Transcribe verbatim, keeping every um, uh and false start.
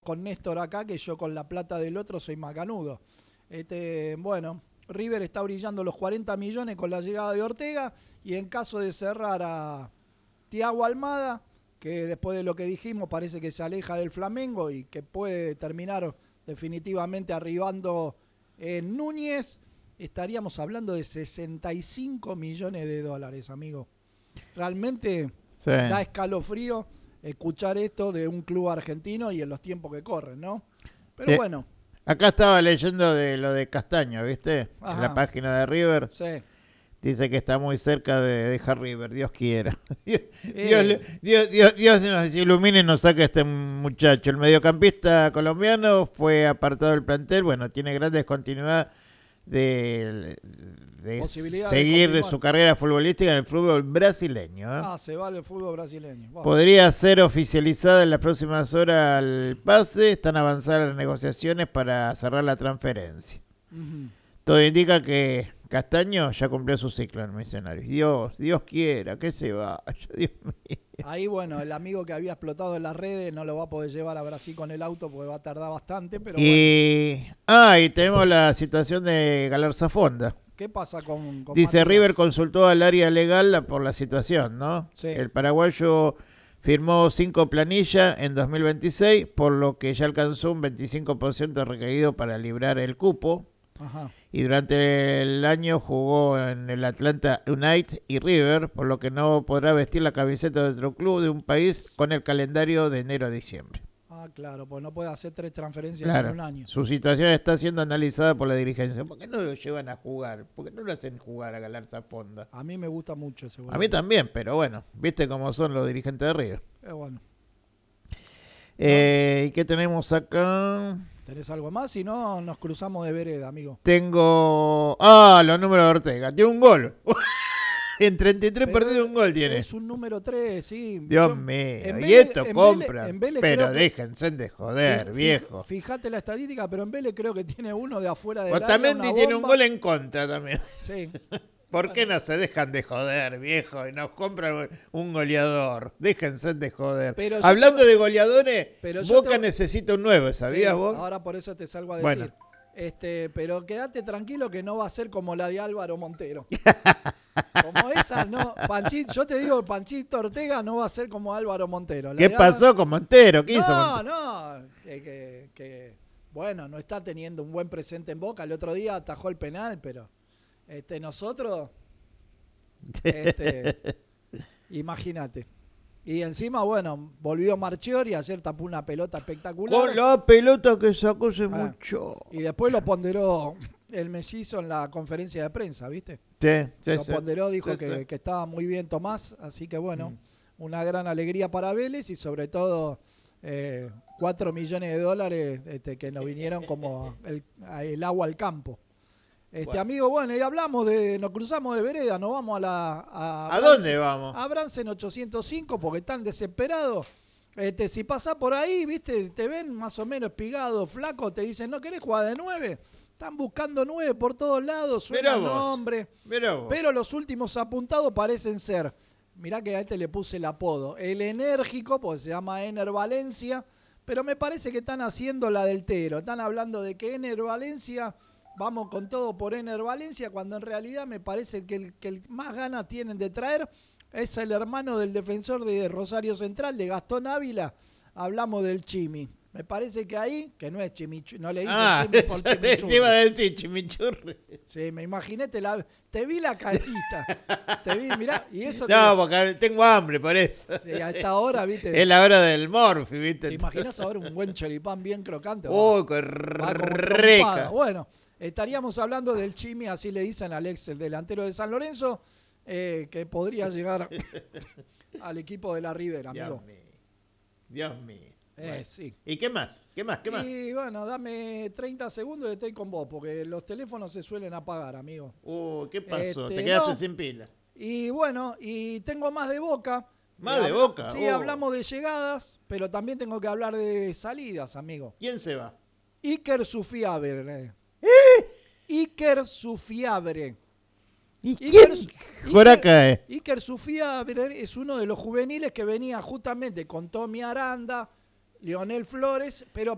con Néstor acá que yo con la plata del otro soy macanudo. Este, bueno, River está brillando los cuarenta millones con la llegada de Ortega y en caso de cerrar a Thiago Almada, que después de lo que dijimos parece que se aleja del Flamengo y que puede terminar definitivamente arribando en Núñez, estaríamos hablando de sesenta y cinco millones de dólares, amigo. Realmente sí. Da escalofrío escuchar esto de un club argentino y en los tiempos que corren, ¿no? Pero sí. bueno. Acá estaba leyendo de lo de Castaño, ¿viste? Ajá. En la página de River. Sí. Dice que está muy cerca de dejar River, Dios quiera. Dios, eh. Dios, Dios, Dios, Dios nos ilumine y nos saque a este muchacho. El mediocampista colombiano fue apartado del plantel. Bueno, tiene gran descontinuidad de, de seguir de su carrera futbolística en el fútbol brasileño. ¿eh? Ah, se va al fútbol brasileño. Wow. Podría ser oficializada en las próximas horas el pase. Están avanzadas las negociaciones para cerrar la transferencia. Uh-huh. Todo indica que Castaño ya cumplió su ciclo en Millonarios. Dios, Dios quiera que se vaya, Dios mío. Ahí, bueno, el amigo que había explotado en las redes no lo va a poder llevar a Brasil con el auto porque va a tardar bastante, pero y... bueno. Ah, y tenemos la situación de Galarza Fonda. ¿Qué pasa con, con Dice Matías? River consultó al área legal por la situación, ¿no? Sí. El paraguayo firmó cinco planillas en dos mil veintiséis, por lo que ya alcanzó un veinticinco por ciento requerido para librar el cupo. Ajá. Y durante el año jugó en el Atlanta United y River, por lo que no podrá vestir la camiseta de otro club de un país con el calendario de enero a diciembre. Ah, claro, pues no puede hacer tres transferencias claro, en un año. Su situación está siendo analizada por la dirigencia. ¿Por qué no lo llevan a jugar? ¿Por qué no lo hacen jugar a Galarza Fonda? A mí me gusta mucho ese jugador. A mí también, pero bueno, viste cómo son los dirigentes de River. Es bueno. Eh, ¿Y qué tenemos acá? ¿Tenés algo más? Si no, nos cruzamos de vereda, amigo. Tengo... Ah, los números de Ortega. Tiene un gol. En treinta y tres pero perdidos un gol tiene. Es un número tres, sí. Dios Yo, mío. Y Vélez, esto en compra. Vélez, en Vélez pero que, déjense de joder, fí, viejo. Fíjate la estadística, pero en Vélez creo que tiene uno de afuera del área. Otamendi tiene un gol en contra también. Sí. ¿Por bueno. qué no se dejan de joder, viejo? Y nos compran un goleador. Déjense de joder. Pero Hablando te... de goleadores, pero Boca te... necesita un nuevo, ¿sabías sí, vos? Ahora por eso te salgo a decir. Bueno. Este, pero quédate tranquilo que no va a ser como la de Álvaro Montero. Como esa, no. Panchito, yo te digo, Panchito Ortega no va a ser como Álvaro Montero. La ¿Qué pasó Álvaro... con Montero? ¿Qué no, hizo Montero? No, no. Que, que, que, bueno, no está teniendo un buen presente en Boca. El otro día atajó el penal, pero este, nosotros, este, imagínate. Y encima, bueno, volvió Marchiori, ayer tapó una pelota espectacular. Con la pelota que sacó hace ah, mucho. Y después lo ponderó el mellizo en la conferencia de prensa, ¿viste? Sí, sí, Lo sí. ponderó, dijo sí, que, sí. que estaba muy bien Tomás, así que bueno, mm. una gran alegría para Vélez y sobre todo eh, cuatro millones de dólares este, que nos vinieron como el, el agua al campo. Este bueno. Amigo, bueno, y hablamos de, nos cruzamos de vereda, nos vamos a la... ¿A, ¿A dónde vamos? A Bransen ochocientos cinco porque están desesperados. Este, si pasás por ahí, viste, te ven más o menos espigado, flaco, te dicen, ¿no querés jugar de nueve? Están buscando nueve por todos lados, suena el nombre. Pero los últimos apuntados parecen ser, mirá que a este le puse el apodo, el enérgico, porque se llama Ener Valencia, pero me parece que están haciendo la del Tero. Están hablando de que Ener Valencia... Vamos con todo por Ener Valencia, cuando en realidad me parece que el que el más ganas tienen de traer es el hermano del defensor de Rosario Central, de Gastón Ávila. Hablamos del Chimi. Me parece que ahí, que no es Chimichurri, no le dicen ah, Chimi por Chimichurri. Te iba a decir Chimichurri. Sí, me imaginé, te, la, te vi la carita. Te vi, mirá, y eso No, que, porque tengo hambre por eso. Sí, a esta hora, viste. Es la hora del morfi, viste. ¿Te imaginas ahora un buen choripán bien crocante? Uy, qué rica. Bueno, estaríamos hablando del Chimi, así le dicen a Alex, el delantero de San Lorenzo, eh, que podría llegar al equipo de la Ribera, amigo. Dios mío. Dios mío. Eh, bueno. sí. ¿Y qué más? ¿Qué más? ¿Qué más? Y bueno, dame treinta segundos y estoy con vos, porque los teléfonos se suelen apagar, amigo. Uh, ¿qué pasó? Este, Te quedaste no. sin pila. Y bueno, y tengo más de Boca. ¿Más eh, de Boca? Sí, oh. hablamos de llegadas, pero también tengo que hablar de salidas, amigo. ¿Quién se va? Iker Sufiabre. ¿Eh? Iker Sufiabre. ¿Y quién? Por acá, eh. Iker Sufiabre es uno de los juveniles que venía justamente con Tommy Aranda, Leonel Flores, pero